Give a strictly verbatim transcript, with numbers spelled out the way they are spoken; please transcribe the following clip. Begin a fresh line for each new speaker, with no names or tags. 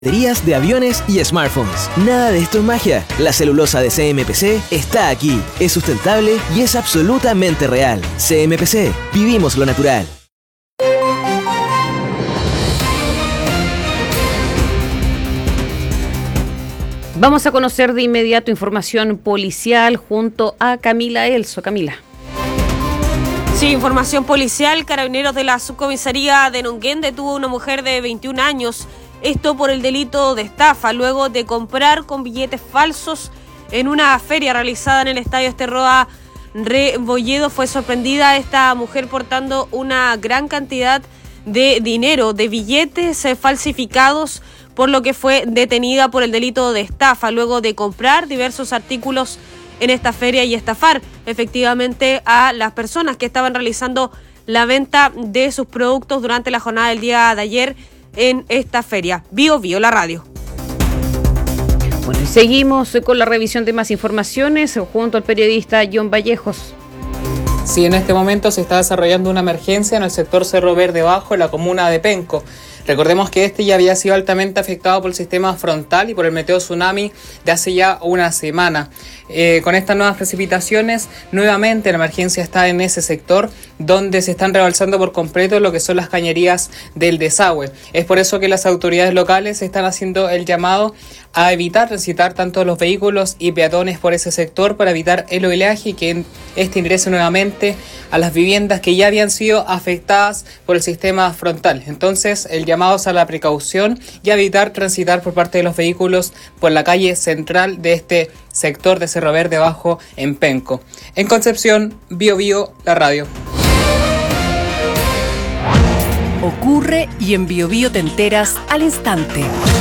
Baterías de aviones y smartphones. Nada de esto es magia. La celulosa de C M P C está aquí. Es sustentable y es absolutamente real. C M P C. Vivimos lo natural.
Vamos a conocer de inmediato información policial junto a Camila Elso. Camila.
Sí, información policial. Carabineros de la subcomisaría de Nonguén detuvo a una mujer de veintiún años. Esto por el delito de estafa, luego de comprar con billetes falsos en una feria realizada en el Estadio Esterroa Rebolledo. Fue sorprendida esta mujer portando una gran cantidad de dinero, de billetes falsificados, por lo que fue detenida por el delito de estafa, luego de comprar diversos artículos en esta feria y estafar efectivamente a las personas que estaban realizando la venta de sus productos durante la jornada del día de ayer en esta feria. Bio Bio, la radio.
Bueno, y seguimos con la revisión de más informaciones junto al periodista John Vallejos.
Sí, en este momento se está desarrollando una emergencia en el sector Cerro Verde Bajo, en la comuna de Penco. Recordemos que este ya había sido altamente afectado por el sistema frontal y por el meteo tsunami de hace ya una semana. Eh, con estas nuevas precipitaciones, nuevamente la emergencia está en ese sector donde se están rebalsando por completo lo que son las cañerías del desagüe. Es por eso que las autoridades locales están haciendo el llamado a evitar transitar tanto los vehículos y peatones por ese sector para evitar el oleaje y que este ingrese nuevamente a las viviendas que ya habían sido afectadas por el sistema frontal. Entonces, el llamado es a la precaución y a evitar transitar por parte de los vehículos por la calle central de este sector de Cerro Verde Bajo en Penco. En Concepción, Bio Bio, la radio.
Ocurre y en Bio Bio te enteras al instante.